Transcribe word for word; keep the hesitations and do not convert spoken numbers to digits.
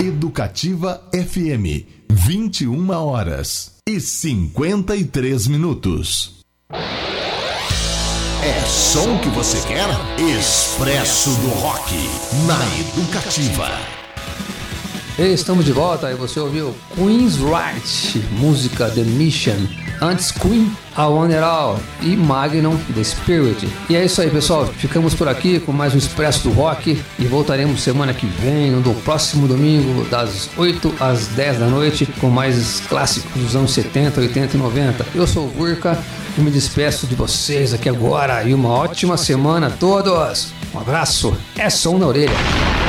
Educativa F M, vinte e uma horas e cinquenta e três minutos. É som que você quer? Expresso do Rock, na Educativa. E estamos de volta e você ouviu Queen's Right, música The Mission. Antes Queen, A One and All e Magnum, The Spirit. E é isso aí, pessoal, ficamos por aqui com mais um Expresso do Rock e voltaremos semana que vem, no próximo domingo, das oito às dez da noite, com mais clássicos dos anos setenta, oitenta e noventa. Eu sou o Gurka e me despeço de vocês aqui agora e uma ótima semana a todos. Um abraço, é som na orelha.